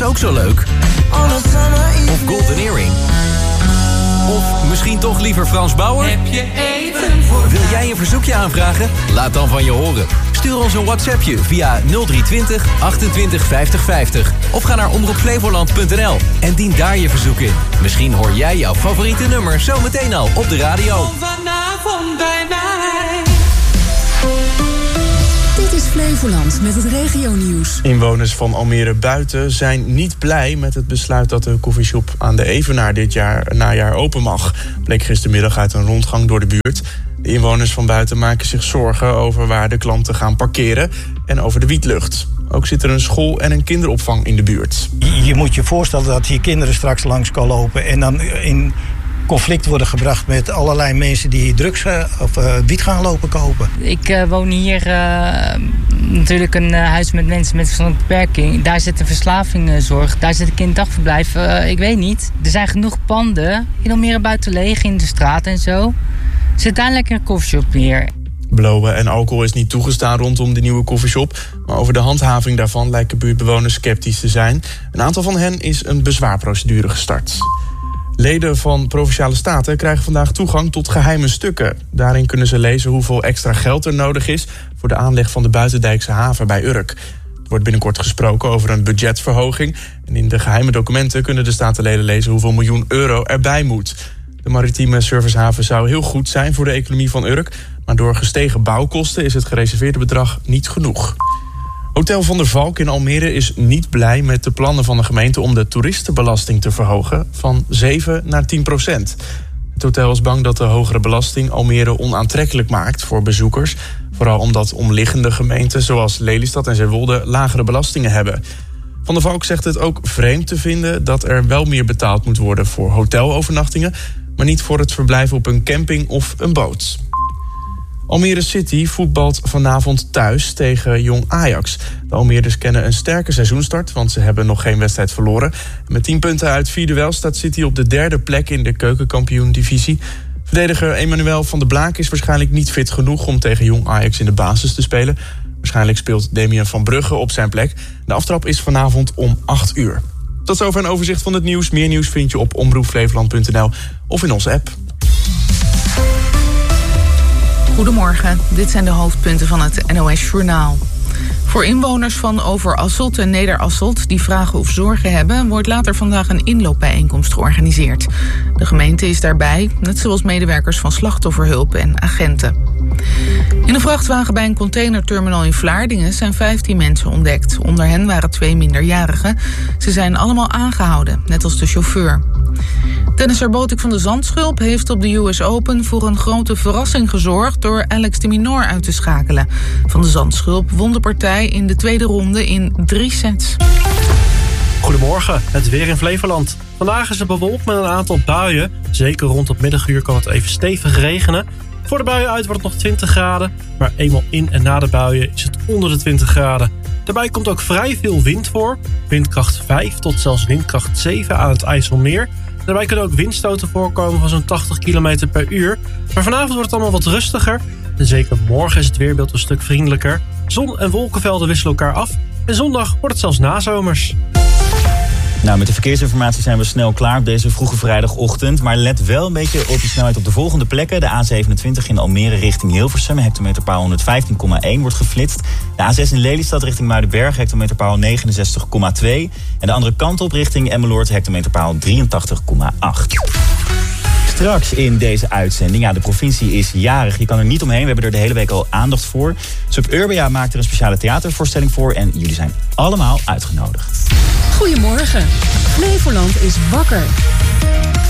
is ook zo leuk. Of Golden Earring. Of misschien toch liever Frans Bauer? Heb je even voor... Wil jij een verzoekje aanvragen? Laat dan van je horen. Stuur ons een WhatsAppje via 0320 28 50 50. Of ga naar omroepflevoland.nl en dien daar je verzoek in. Misschien hoor jij jouw favoriete nummer zometeen al op de radio. Kom vanavond bij mij. Dit is Flevoland met het regionieuws. Inwoners van Almere Buiten zijn niet blij met het besluit dat de koffieshop aan de Evenaar dit najaar open mag. Bleek gistermiddag uit een rondgang door de buurt. De inwoners van Buiten maken zich zorgen over waar de klanten gaan parkeren en over de wietlucht. Ook zit er een school en een kinderopvang in de buurt. Je moet je voorstellen dat hier kinderen straks langs kan lopen en dan in conflict worden gebracht met allerlei mensen die hier drugs of wiet gaan lopen kopen. Ik woon hier natuurlijk een huis met mensen met een beperking. Daar zit een verslavingszorg, daar zit een kinddagverblijf. Ik weet niet. Er zijn genoeg panden in Almere Buiten leeg in de straat en zo. Zit daar lekker een koffieshop neer. Blowen en alcohol is niet toegestaan rondom de nieuwe koffieshop. Maar over de handhaving daarvan lijken buurtbewoners sceptisch te zijn. Een aantal van hen is een bezwaarprocedure gestart. Leden van Provinciale Staten krijgen vandaag toegang tot geheime stukken. Daarin kunnen ze lezen hoeveel extra geld er nodig is voor de aanleg van de Buitendijkse haven bij Urk. Er wordt binnenkort gesproken over een budgetverhoging. En in de geheime documenten kunnen de statenleden lezen hoeveel miljoen euro erbij moet. De maritieme servicehaven zou heel goed zijn voor de economie van Urk, maar door gestegen bouwkosten is het gereserveerde bedrag niet genoeg. Hotel Van der Valk in Almere is niet blij met de plannen van de gemeente om de toeristenbelasting te verhogen van 7 naar 10%. Het hotel is bang dat de hogere belasting Almere onaantrekkelijk maakt voor bezoekers. Vooral omdat omliggende gemeenten zoals Lelystad en Zeewolde lagere belastingen hebben. Van der Valk zegt het ook vreemd te vinden dat er wel meer betaald moet worden voor hotelovernachtingen, maar niet voor het verblijf op een camping of een boot. Almere City voetbalt vanavond thuis tegen Jong Ajax. De Almeerders kennen een sterke seizoenstart, want ze hebben nog geen wedstrijd verloren. Met 10 punten uit 4 duels staat City op de 3e plek in de keukenkampioen-divisie. Verdediger Emmanuel van der Blaak is waarschijnlijk niet fit genoeg om tegen Jong Ajax in de basis te spelen. Waarschijnlijk speelt Damian van Brugge op zijn plek. De aftrap is vanavond om 8 uur. Tot zover een overzicht van het nieuws. Meer nieuws vind je op omroepflevoland.nl of in onze app. Goedemorgen, dit zijn de hoofdpunten van het NOS-journaal. Voor inwoners van Overasselt en Nederasselt die vragen of zorgen hebben, wordt later vandaag een inloopbijeenkomst georganiseerd. De gemeente is daarbij, net zoals medewerkers van slachtofferhulp en agenten. In een vrachtwagen bij een containerterminal in Vlaardingen zijn 15 mensen ontdekt. Onder hen waren 2 minderjarigen. Ze zijn allemaal aangehouden, net als de chauffeur. Tennisser Botik van de Zandschulp heeft op de US Open voor een grote verrassing gezorgd door Alex de Minaur uit te schakelen. Van de Zandschulp won de partij in de tweede ronde in 3 sets. Goedemorgen, het weer in Flevoland. Vandaag is het bewolkt met een aantal buien. Zeker rond het middaguur kan het even stevig regenen. Voor de buien uit wordt het nog 20 graden. Maar eenmaal in en na de buien is het onder de 20 graden. Daarbij komt ook vrij veel wind voor. Windkracht 5 tot zelfs windkracht 7 aan het IJsselmeer. Daarbij kunnen ook windstoten voorkomen van zo'n 80 km per uur. Maar vanavond wordt het allemaal wat rustiger. En zeker morgen is het weerbeeld een stuk vriendelijker. Zon- en wolkenvelden wisselen elkaar af. En zondag wordt het zelfs nazomers. Nou, met de verkeersinformatie zijn we snel klaar op deze vroege vrijdagochtend. Maar let wel een beetje op je snelheid op de volgende plekken. De A27 in Almere richting Hilversum, hectometerpaal 115,1 wordt geflitst. De A6 in Lelystad richting Muidenberg, hectometerpaal 69,2. En de andere kant op richting Emmeloord, hectometerpaal 83,8. Straks in deze uitzending, de provincie is jarig. Je kan er niet omheen, we hebben er de hele week al aandacht voor. Suburbia maakt er een speciale theatervoorstelling voor en jullie zijn allemaal uitgenodigd. Goedemorgen, Flevoland is wakker.